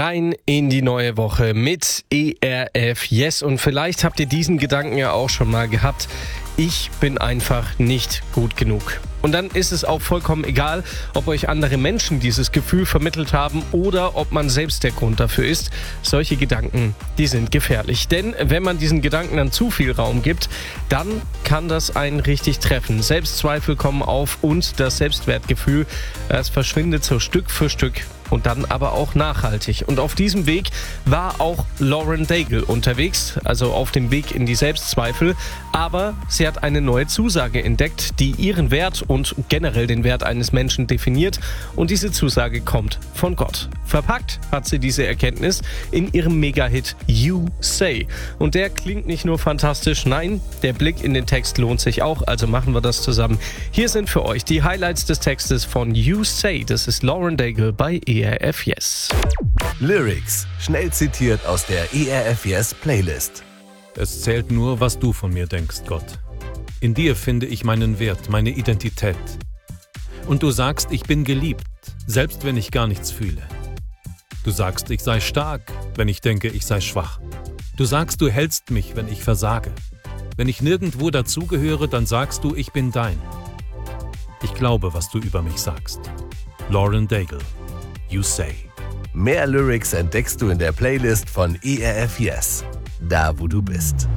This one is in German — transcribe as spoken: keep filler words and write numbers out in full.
Rein in die neue Woche mit E R F Yes. Und vielleicht habt ihr diesen Gedanken ja auch schon mal gehabt. Ich bin einfach nicht gut genug. Und dann ist es auch vollkommen egal, ob euch andere Menschen dieses Gefühl vermittelt haben oder ob man selbst der Grund dafür ist. Solche Gedanken, die sind gefährlich. Denn wenn man diesen Gedanken dann zu viel Raum gibt, dann kann das einen richtig treffen. Selbstzweifel kommen auf und das Selbstwertgefühl, das verschwindet so Stück für Stück. Und dann aber auch nachhaltig. Und auf diesem Weg war auch Lauren Daigle unterwegs, also auf dem Weg in die Selbstzweifel. Aber sie hat eine neue Zusage entdeckt, die ihren Wert und generell den Wert eines Menschen definiert. Und diese Zusage kommt von Gott. Verpackt hat sie diese Erkenntnis in ihrem Mega-Hit You Say. Und der klingt nicht nur fantastisch, nein, der Blick in den Text lohnt sich auch, also machen wir das zusammen. Hier sind für euch die Highlights des Textes von You Say. Das ist Lauren Daigle bei E R F Yes. Lyrics, schnell zitiert aus der E R F Yes Playlist. Es zählt nur, was du von mir denkst, Gott. In dir finde ich meinen Wert, meine Identität. Und du sagst, ich bin geliebt, selbst wenn ich gar nichts fühle. Du sagst, ich sei stark, wenn ich denke, ich sei schwach. Du sagst, du hältst mich, wenn ich versage. Wenn ich nirgendwo dazugehöre, dann sagst du, ich bin dein. Ich glaube, was du über mich sagst. Lauren Daigle, You Say. Mehr Lyrics entdeckst du in der Playlist von E R F Yes, da wo du bist.